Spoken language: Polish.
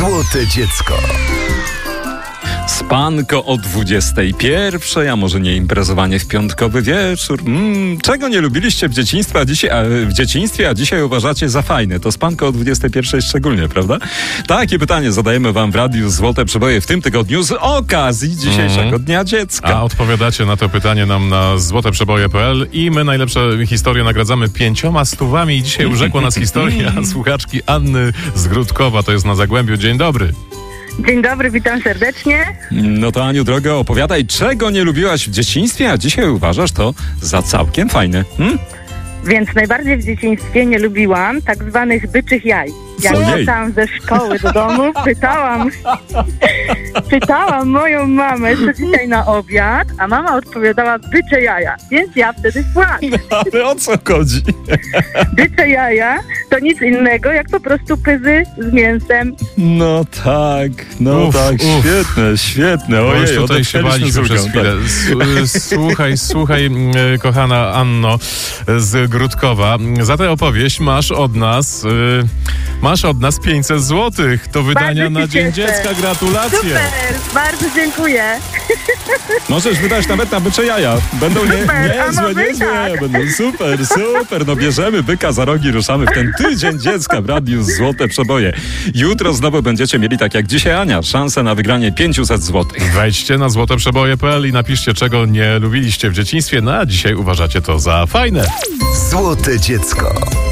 Złote dziecko. Spanko o 21, a może nie imprezowanie w piątkowy wieczór. Czego nie lubiliście w dzieciństwie, a dzisiaj uważacie za fajne? To spanko o 21 szczególnie, prawda? Takie pytanie zadajemy wam w Radiu Złote Przeboje w tym tygodniu z okazji dzisiejszego Dnia Dziecka. A odpowiadacie na to pytanie nam na złoteprzeboje.pl i my najlepsze historie nagradzamy 5 stówami i dzisiaj urzekła nas historia słuchaczki Anny z Grudkowa, to jest na Zagłębiu. Dzień dobry. Dzień dobry, witam serdecznie. No to Aniu, droga, opowiadaj, czego nie lubiłaś w dzieciństwie, a dzisiaj uważasz to za całkiem fajne. Więc najbardziej w dzieciństwie nie lubiłam tak zwanych byczych jaj. Jak wracałam ze szkoły do domu, pytałam moją mamę, co dzisiaj na obiad, a mama odpowiadała bycze jaja, więc ja wtedy płaczę. Ale o co chodzi? Bycze jaja to nic innego, jak po prostu pyzy z mięsem. No tak, świetne. Bo już Ojej, tutaj się baliśmy przez chwilę. Tak. Słuchaj, kochana Anno z Grudkowa, za tę opowieść masz od nas 500 złotych do wydania na Dzień Dziecka. Gratulacje. Super, bardzo dziękuję. Możesz wydać nawet na bycze jaja. Będą niezłe. Będą super. No bierzemy byka za rogi, ruszamy w ten Tydzień Dziecka w Radiu Złote Przeboje. Jutro znowu będziecie mieli, tak jak dzisiaj Ania, szansę na wygranie 500 złotych. Wejdźcie na złoteprzeboje.pl i napiszcie, czego nie lubiliście w dzieciństwie, a dzisiaj uważacie to za fajne. Złote dziecko.